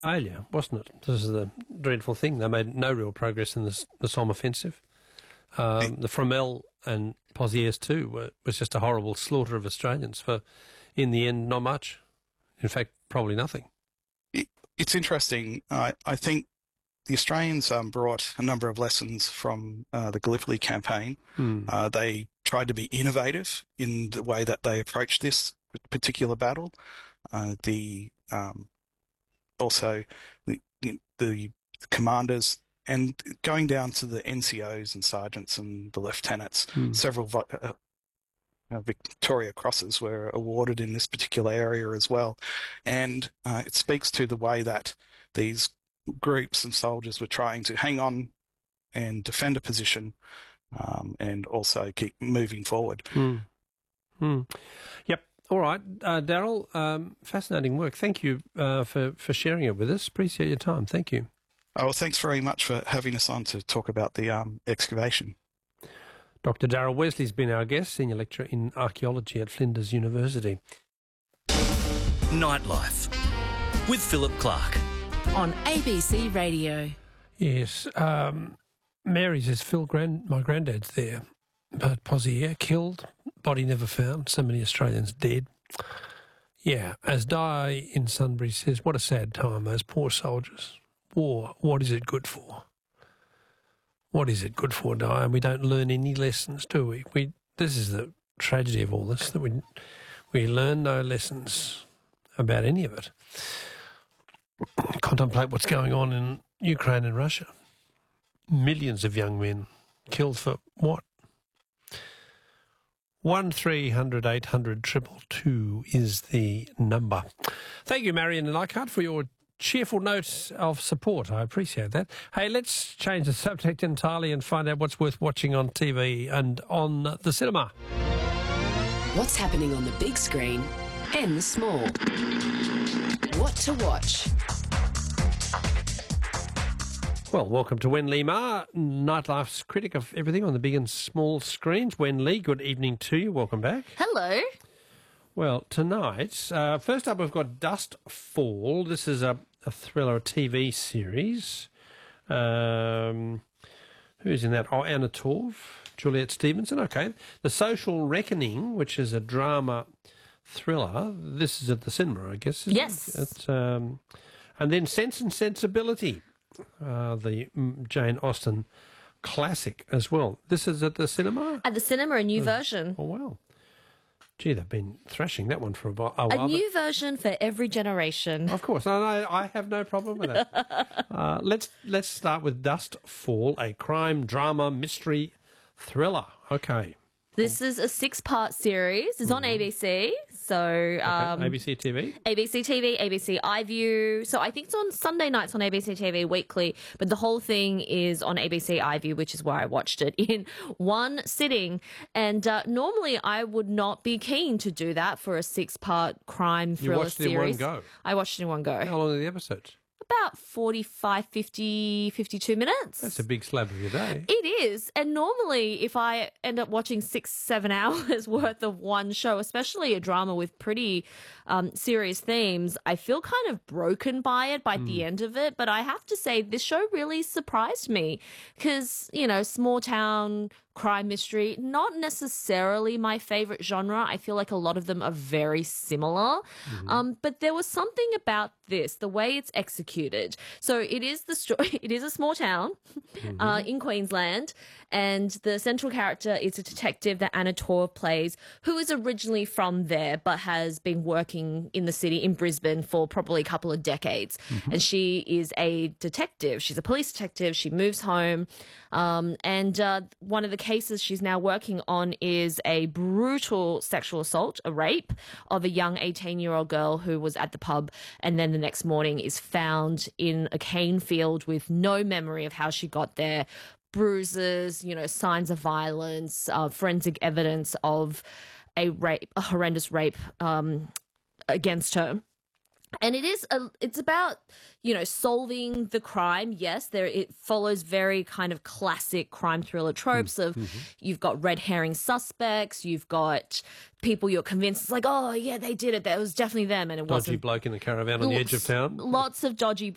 failure, wasn't it? This is the dreadful thing. They made no real progress in the Somme offensive. The Fromelles and Pozières too was just a horrible slaughter of Australians for, in the end, not much. In fact, probably nothing. It's interesting. I think the Australians brought a number of lessons from the Gallipoli campaign. They tried to be innovative in the way that they approached this particular battle. Also the commanders, and going down to the NCOs and sergeants and the lieutenants, several Victoria Crosses were awarded in this particular area as well. And it speaks to the way that these groups and soldiers were trying to hang on and defend a position, and also keep moving forward. Yep. All right. Daryl, fascinating work. Thank you for sharing it with us. Appreciate your time. Thank you. Oh, well, thanks very much for having us on to talk about the excavation. Dr. Daryl Wesley's been our guest, Senior Lecturer in Archaeology at Flinders University. Nightlife with Philip Clark on ABC Radio. Yes. Mary says, Phil, my granddad's there, but Pozières killed, body never found, so many Australians dead. Yeah, as Di in Sunbury says, what a sad time, those poor soldiers. War, what is it good for? What is it good for, Di? And we don't learn any lessons, do we? This is the tragedy of all this, that we learn no lessons about any of it. Contemplate what's going on in Ukraine and Russia. Millions of young men killed for what? 1300 800 222 is the number. Thank you, Marion and Leichhardt, for your cheerful notes of support. I appreciate that. Hey, let's change the subject entirely and find out what's worth watching on TV and on the cinema. What's happening on the big screen and the small? What to watch? Well, welcome to Wen Lee Ma, Nightlife's critic of everything on the big and small screens. Wen Lee, good evening to you. Welcome back. Hello. Well, tonight, first up we've got Dust Fall. This is a thriller, a TV series. Who's in that? Oh, Anna Torv, Juliette Stevenson. Okay. The Social Reckoning, which is a drama thriller. This is at the cinema, I guess. Yes. And then Sense and Sensibility, the Jane Austen classic as well. This is at the cinema? At the cinema, a new version. Oh, wow. Gee, they've been thrashing that one for a while. A new version for every generation. Of course. No, I have no problem with that. Let's start with Dust Fall, a crime, drama, mystery thriller. Okay. This is a 6-part series. It's on ABC. So ABC TV? ABC TV, ABC iView. So I think it's on Sunday nights on ABC TV weekly, but the whole thing is on ABC iView, which is where I watched it in one sitting. And normally I would not be keen to do that for a 6-part crime thriller series. You watched it in one go? I watched it in one go. How long are the episodes? About 45, 50, 52 minutes. That's a big slab of your day. It is. And normally if I end up watching 6-7 hours worth of one show, especially a drama with pretty serious themes, I feel kind of broken by it by the end of it. But I have to say this show really surprised me because, you know, small town crime mystery, not necessarily my favorite genre. I feel like a lot of them are very similar. But there was something about this, the way it's executed. So it is it is a small town in Queensland, and the central character is a detective that Anna Torv plays, who is originally from there but has been working in the city in Brisbane for probably a couple of decades. And she is a detective. She's a police detective. She moves home. And one of the cases she's now working on is a brutal sexual assault, a rape of a young 18-year-old girl who was at the pub and then the next morning is found in a cane field with no memory of how she got there, bruises, you know, signs of violence, forensic evidence of a horrendous rape against her. And it's about, you know, solving the crime. Yes, it follows very kind of classic crime thriller tropes of you've got red herring suspects, you've got people you're convinced it's like, oh yeah, they did it. That was definitely them, and it wasn't. Dodgy bloke in the caravan on the edge of town. Lots of dodgy